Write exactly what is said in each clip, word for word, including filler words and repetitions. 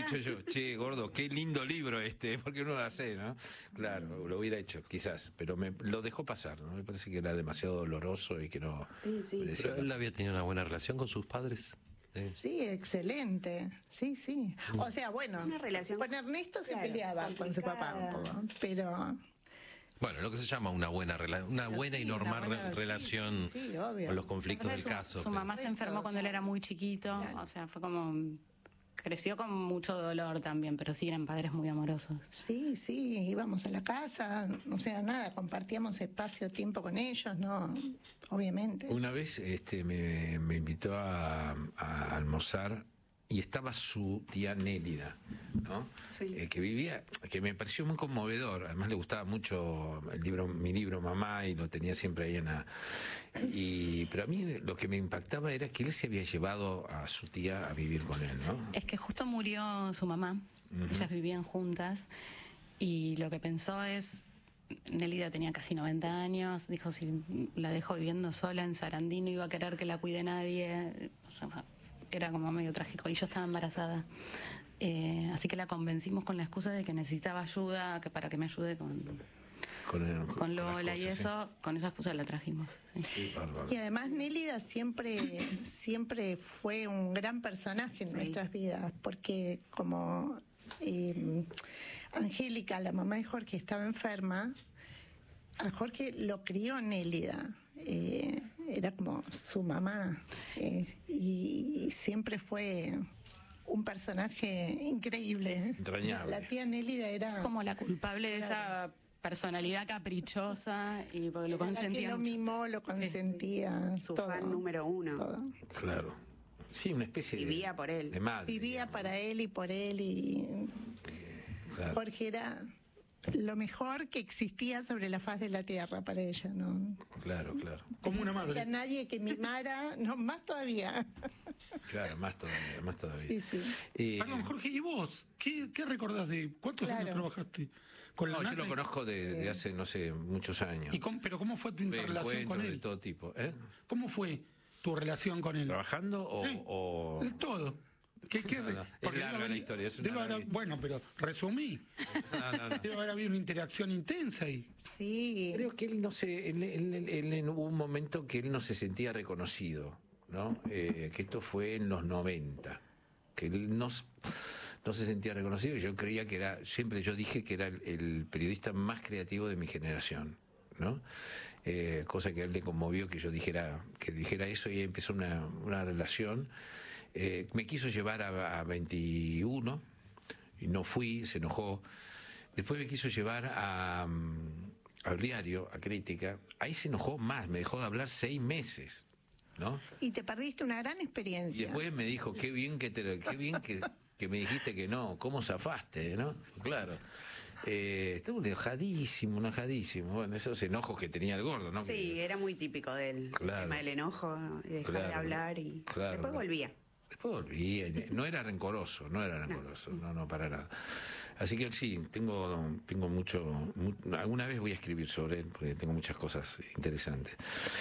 dicho yo, che, gordo, qué lindo libro este, porque no lo hace, ¿no? Claro, lo hubiera hecho, quizás, pero me lo dejó pasar, ¿no? Me parece que era demasiado doloroso y que no... Sí, sí. Pero él había tenido una buena relación con sus padres. Eh. Sí, excelente. Sí, sí. O sea, bueno, Una relación, con Ernesto se claro, peleaba con su papá un poco, pero... Bueno, lo que se llama una buena rela una Pero buena sí, y normal una buena- re relación sí, sí, obvio. con los conflictos del Su, caso. su mamá se enfermó cuando él era muy chiquito, Claro. o sea, fue como... Creció con mucho dolor también, pero sí eran padres muy amorosos. Sí, sí, íbamos a la casa, o sea, nada, compartíamos espacio, tiempo con ellos, ¿no? Obviamente. Una vez este, me, me invitó a, a almorzar y estaba su tía Nélida, ¿no? Sí. Eh, que vivía, que me pareció muy conmovedor. Además le gustaba mucho el libro, mi libro Mamá, y lo tenía siempre ahí en la... Y, pero a mí lo que me impactaba era que él se había llevado a su tía a vivir con él, ¿no? Es que justo murió su mamá, Ujú. ellas vivían juntas, y lo que pensó es... Nélida tenía casi noventa años, dijo, si la dejo viviendo sola en Sarandí no iba a querer que la cuide nadie, o sea, era como medio trágico, y yo estaba embarazada, eh, así que la convencimos con la excusa de que necesitaba ayuda, que para que me ayude con, Con, el- con con las Lola y cosas, eso, con esa excusa la trajimos. sí. sí. Sí, bárbaro. Y además Nélida siempre, siempre fue un gran personaje en Sí. nuestras vidas, porque como eh, Angélica, la mamá de Jorge, estaba enferma, a Jorge lo crió Nélida, eh, era como su mamá, eh, y siempre fue un personaje increíble. Entrañable. La tía Nélida era Como la culpable de esa personalidad caprichosa y porque lo la que consentía lo mucho. mimó, lo consentía, Su todo, fan número uno. todo. Claro. Sí, una especie de... Vivía por él. De madre. Vivía para él y por él, y Claro. Jorge era lo mejor que existía sobre la faz de la tierra para ella, ¿no? Claro, claro. Como una No había madre. nadie que mimara, no, más todavía. Claro, más todavía, más todavía. Sí, sí. Eh, Perdón, Jorge, ¿y vos? ¿Qué, qué recordás de cuántos Claro. años trabajaste con la no, yo Nata? lo conozco de, de hace, no sé, muchos años. ¿Y cómo- pero cómo fue tu De interrelación con encuentros de él? todo tipo. ¿Eh? ¿Cómo fue tu relación con él? ¿Trabajando o...? Sí, o- el todo. ¿Qué, qué No, re- no, es porque larga debe haber- la historia, es una debe haber- larga historia. bueno, pero resumí. No, no, no. Debe haber habido una interacción intensa ahí. Sí. Creo que él no se, él, él- él- él- hubo un momento que él no se sentía reconocido, ¿no? Eh, que esto fue en los noventa, que él no, s- no se sentía reconocido. Y yo creía que era, siempre yo dije que era el, el periodista más creativo de mi generación, ¿no? Eh, cosa que a él le conmovió que yo dijera, que dijera eso, y empezó una, una relación. Eh, me quiso llevar a, a veintiuno y no fui, se enojó. Después me quiso llevar a, mm, al diario, a Crítica. Ahí se enojó más, me dejó de hablar seis meses, ¿no? Y te perdiste una gran Y experiencia. después me dijo, qué bien que te, qué bien que, que me dijiste que no, cómo zafaste, ¿no? Claro. Eh, estuvo enojadísimo, enojadísimo. Bueno, esos enojos que tenía el gordo, ¿no? Sí, Que- era muy típico de él. Claro. El tema del enojo, y dejar Claro. de hablar y Claro. después volvía. Después volvía, no era rencoroso, no era rencoroso, no, no, para nada. Así que sí, tengo, tengo mucho, mu- alguna vez voy a escribir sobre él, porque tengo muchas cosas interesantes.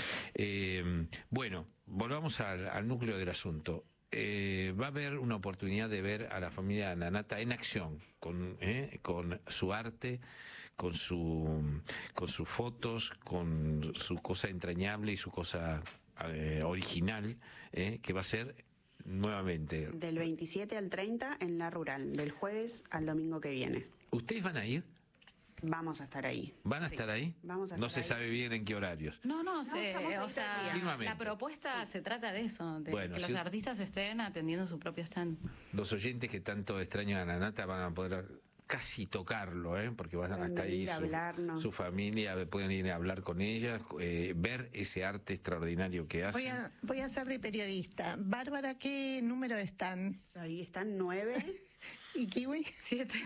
Eh, bueno, volvamos al, al núcleo del asunto. Eh, va a haber una oportunidad de ver a la familia de Nanata en acción, con, eh, con su arte, con su, con sus fotos, con su cosa entrañable y su cosa eh, original, eh, que va a ser nuevamente. Del veintisiete al treinta en La Rural, del jueves al domingo que viene. ¿Ustedes van a ir? Vamos a estar ahí. ¿Van a Sí, estar ahí? Vamos a No estar se ahí. sabe bien en qué horarios. No, no, se- estamos ahí o todo el sea, día. Continuamente. la propuesta se trata de eso, de Bueno, que los sí. artistas estén atendiendo su propio stand. Los oyentes que tanto extrañan a Nanata van a poder casi tocarlo, ¿eh? Porque van a Pueden estar ahí venir a su, hablarnos. su familia, pueden ir a hablar con ella, eh, ver ese arte extraordinario que hacen. Voy a, voy a ser de periodista. Bárbara, ¿qué número están? Ahí están nueve, ¿Y Kiwi? Siete.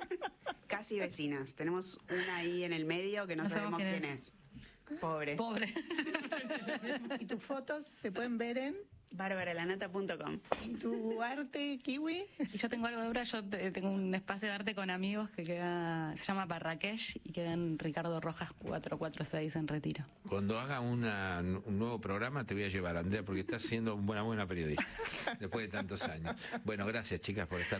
casi vecinas. Tenemos una ahí en el medio que no, No sabemos sabemos quién quién es. Pobre. Pobre. ¿Y tus fotos se pueden ver en? barbaralanata punto com. ¿Y tu arte, Kiwi? Y yo tengo algo de obra, yo te- tengo un espacio de arte con amigos que queda, se llama Barraquesh y queda en Ricardo Rojas cuatrocientos cuarenta y seis en Retiro. Cuando haga una, un nuevo programa te voy a llevar, Andrea, porque estás siendo una buena, buena periodista después de tantos años. Bueno, gracias, chicas, por estar.